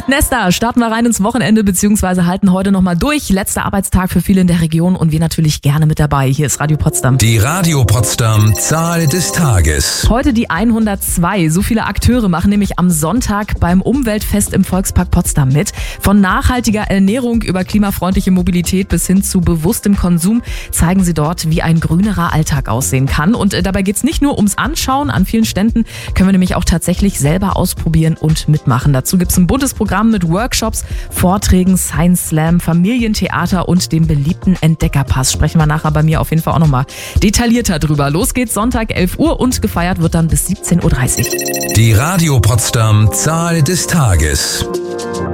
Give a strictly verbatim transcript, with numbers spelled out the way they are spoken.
Nesta, starten wir rein ins Wochenende beziehungsweise halten heute nochmal durch. Letzter Arbeitstag für viele in der Region und wir natürlich gerne mit dabei. Hier ist Radio Potsdam. Die Radio Potsdam Zahl des Tages. Heute die hundertzwei. So viele Akteure machen nämlich am Sonntag beim Umweltfest im Volkspark Potsdam mit. Von nachhaltiger Ernährung über klimafreundliche Mobilität bis hin zu bewusstem Konsum zeigen sie dort, wie ein grünerer Alltag aussehen kann. Und äh, dabei geht es nicht nur ums Anschauen. An vielen Ständen können wir nämlich auch tatsächlich selber ausprobieren und mitmachen. Dazu gibt es ein buntes Programm mit Workshops, Vorträgen, Science Slam, Familientheater und dem beliebten Entdeckerpass. Sprechen wir nachher bei mir auf jeden Fall auch nochmal detaillierter drüber. Los geht's Sonntag elf Uhr und gefeiert wird dann bis siebzehn Uhr dreißig. Die Radio Potsdam Zahl des Tages.